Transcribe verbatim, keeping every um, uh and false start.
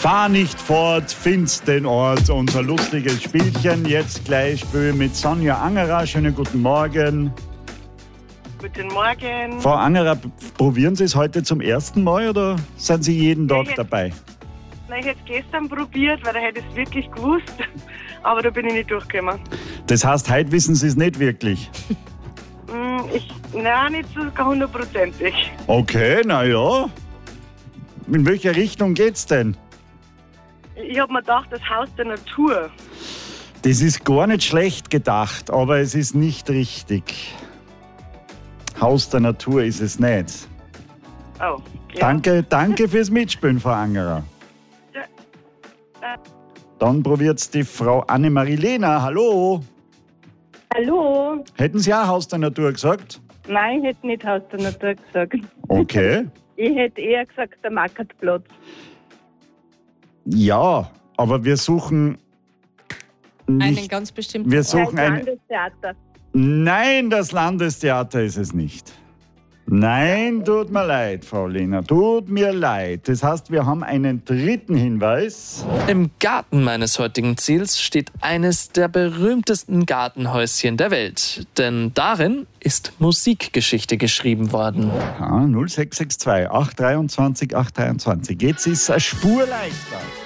Fahr nicht fort, find's den Ort. Unser lustiges Spielchen. Jetzt gleich spielen mit Sonja Angerer. Schönen guten Morgen. Guten Morgen. Frau Angerer, probieren Sie es heute zum ersten Mal oder sind Sie jeden Tag ich dabei? Nein, ich hätte es gestern probiert, weil da hätte ich es wirklich gewusst. Aber da bin ich nicht durchgekommen. Das heißt, heute wissen Sie es nicht wirklich? Hm, ich, nein, nicht so hundertprozentig. Okay, na ja. In welche Richtung geht's denn? Ich habe mir gedacht, das Haus der Natur. Das ist gar nicht schlecht gedacht, aber es ist nicht richtig. Haus der Natur ist es nicht. Oh, ja. Danke, danke fürs Mitspielen, Frau Angerer. Ja. Äh, Dann probiert's die Frau Annemarie Lehner. Hallo. Hallo. Hätten Sie auch Haus der Natur gesagt? Nein, ich hätte nicht Haus der Natur gesagt. Okay. Ich hätte eher gesagt, der Marktplatz. Ja, aber wir suchen nicht. Einen ganz bestimmten Wir Ort. suchen Das ein. Landestheater. Nein, das Landestheater ist es nicht. Nein, tut mir leid, Frau Lehner, tut mir leid. Das heißt, wir haben einen dritten Hinweis. Im Garten meines heutigen Ziels steht eines der berühmtesten Gartenhäuschen der Welt. Denn darin ist Musikgeschichte geschrieben worden. Ah, null sechs sechs zwei, acht zwei drei, acht zwei zwei. Jetzt ist es eine Spur leichter.